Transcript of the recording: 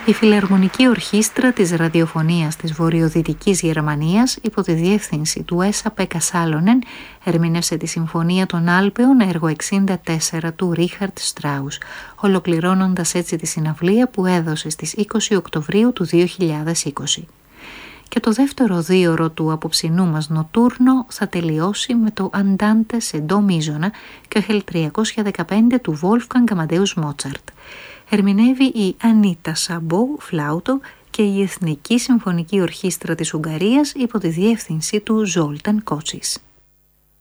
Η Φιλαρμονική Ορχήστρα της Ραδιοφωνίας της Βορειοδυτικής Γερμανίας υπό τη διεύθυνση του Έσα-Πέκα Σάλονεν ερμήνευσε τη Συμφωνία των Άλπαιων έργο 64 του Ρίχαρτ Στράους, ολοκληρώνοντας έτσι τη συναυλία που έδωσε στις 20 Οκτωβρίου του 2020. Και το δεύτερο δίωρο του απόψινού μας νοτούρνο θα τελειώσει με το Andante σε ντο μίζωνα και ο 1315 του Wolfgang Amadeus Mozart. Ερμηνεύει η Ανίτα Σαμπό φλάουτο και η Εθνική Συμφωνική Ορχήστρα της Ουγγαρίας υπό τη διεύθυνση του Ζόλταν Κότσις.